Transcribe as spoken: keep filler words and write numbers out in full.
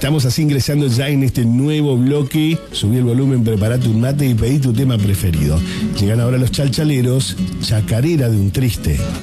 Estamos así ingresando ya en este nuevo bloque. Subí el volumen, preparate un mate y pedí tu tema preferido. Llegan ahora los chalchaleros, Chacarera de un Triste.